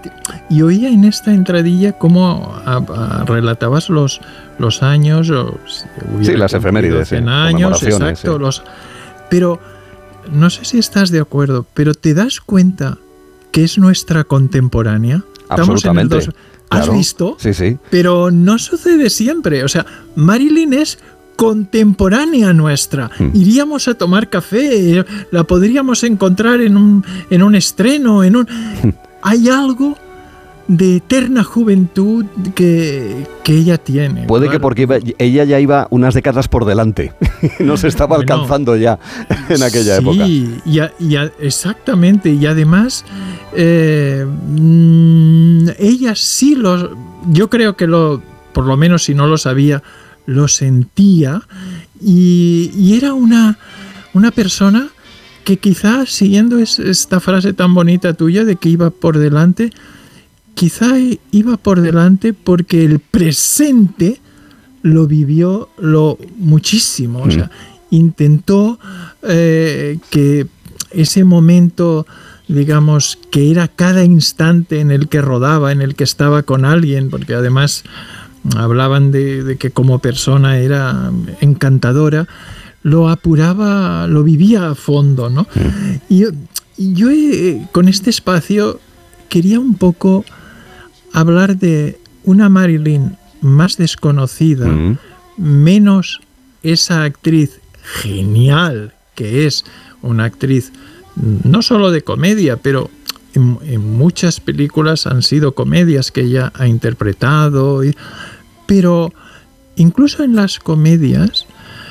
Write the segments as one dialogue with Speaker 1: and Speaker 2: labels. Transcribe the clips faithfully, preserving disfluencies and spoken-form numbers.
Speaker 1: y oía en esta entradilla cómo a, a, relatabas los, los años, o,
Speaker 2: sí, las efemérides,
Speaker 1: cien
Speaker 2: sí,
Speaker 1: años, exacto,
Speaker 2: sí.
Speaker 1: los, pero no sé si estás de acuerdo, pero ¿te das cuenta que es nuestra contemporánea?
Speaker 2: Absolutamente.
Speaker 1: Estamos en el dos, ¿has
Speaker 2: claro.
Speaker 1: visto?
Speaker 2: Sí, sí.
Speaker 1: Pero no sucede siempre. O sea, Marilyn es contemporánea nuestra. Mm. Iríamos a tomar café, la podríamos encontrar en un, en un estreno, en un... Hay algo de eterna juventud que, que ella tiene.
Speaker 2: Puede
Speaker 1: claro.
Speaker 2: que porque iba, ella ya iba unas décadas por delante, nos estaba bueno, alcanzando ya en aquella
Speaker 1: sí,
Speaker 2: época.
Speaker 1: Sí, exactamente, y además eh, mmm, ella sí lo, yo creo que lo, por lo menos si no lo sabía, lo sentía, y, y era una, una persona que quizás, siguiendo es, esta frase tan bonita tuya de que iba por delante, quizá iba por delante porque el presente lo vivió lo muchísimo. Mm. O sea, intentó eh, que ese momento, digamos, que era cada instante en el que rodaba, en el que estaba con alguien, porque además hablaban de, de que como persona era encantadora, lo apuraba, lo vivía a fondo, ¿no? Mm. Y yo, y yo eh, con este espacio quería un poco hablar de una Marilyn más desconocida, mm. menos esa actriz genial que es una actriz no solo de comedia, pero en, en muchas películas han sido comedias que ella ha interpretado, y, pero incluso en las comedias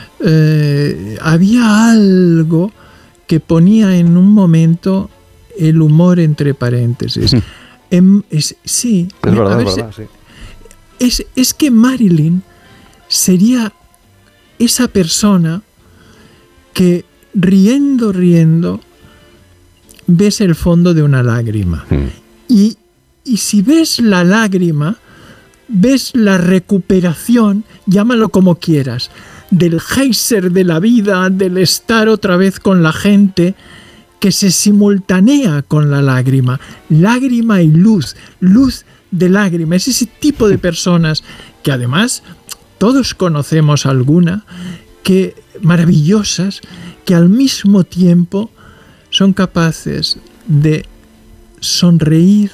Speaker 1: eh, había algo que ponía en un momento el humor entre paréntesis. Mm. En, es, sí,
Speaker 2: es verdad,
Speaker 1: ver,
Speaker 2: es, verdad sí.
Speaker 1: es, es que Marilyn sería esa persona que riendo, riendo, ves el fondo de una lágrima. Mm. Y, y si ves la lágrima, ves la recuperación, llámalo como quieras, del geyser de la vida, del estar otra vez con la gente, que se simultanea con la lágrima, lágrima y luz, luz de lágrima. Es ese tipo de personas que además todos conocemos alguna, que maravillosas, que al mismo tiempo son capaces de sonreír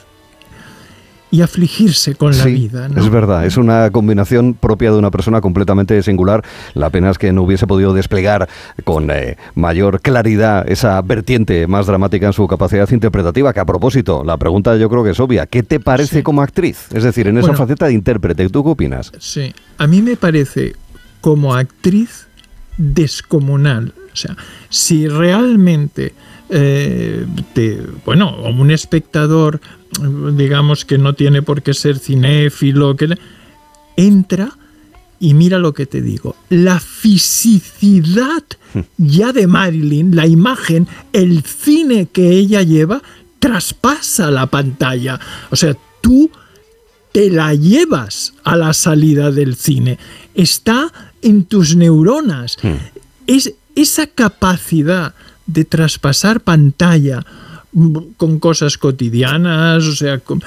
Speaker 1: y afligirse con la
Speaker 2: sí,
Speaker 1: vida, ¿no?
Speaker 2: Es verdad, es una combinación propia de una persona completamente singular. La pena es que no hubiese podido desplegar con eh, mayor claridad esa vertiente más dramática en su capacidad interpretativa, que a propósito, la pregunta yo creo que es obvia. ¿Qué te parece sí. como actriz? Es decir, en esa bueno, faceta de intérprete, ¿tú qué opinas?
Speaker 1: Sí, a mí me parece como actriz descomunal. O sea, si realmente eh, te, bueno, un espectador, digamos que no tiene por qué ser cinéfilo, que entra y mira lo que te digo, la fisicidad ya de Marilyn, la imagen, el cine que ella lleva, traspasa la pantalla. O sea, tú te la llevas a la salida del cine, está en tus neuronas. Mm. Es esa capacidad de traspasar pantalla con cosas cotidianas, o sea, con,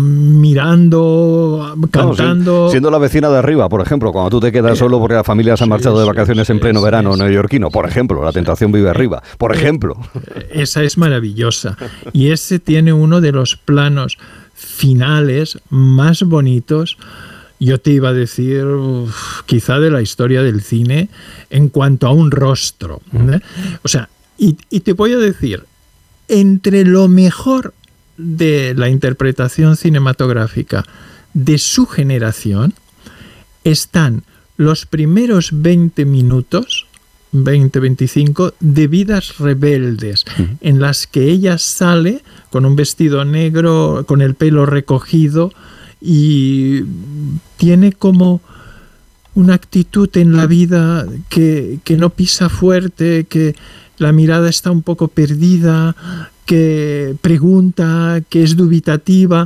Speaker 1: mirando, cantando...
Speaker 2: No, sí, siendo la vecina de arriba, por ejemplo, cuando tú te quedas eh, solo porque la familia se ha marchado sí, de vacaciones sí, en pleno sí, verano sí, neoyorquino, por ejemplo, La tentación vive arriba, por ejemplo.
Speaker 1: Esa es maravillosa. Y ese tiene uno de los planos finales más bonitos, yo te iba a decir, uf, quizá de la historia del cine, en cuanto a un rostro. ¿eh? O sea, y, y te voy a decir, entre lo mejor de la interpretación cinematográfica de su generación están los primeros veinte minutos, veinte a veinticinco, de Vidas rebeldes, uh-huh. en las que ella sale con un vestido negro, con el pelo recogido, y tiene como una actitud en la vida que, que no pisa fuerte, que la mirada está un poco perdida, que pregunta, que es dubitativa.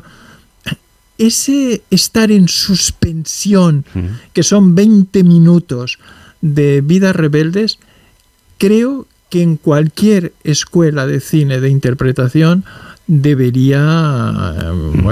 Speaker 1: Ese estar en suspensión, uh-huh. que son veinte minutos de Vidas rebeldes, creo que en cualquier escuela de cine de interpretación debería,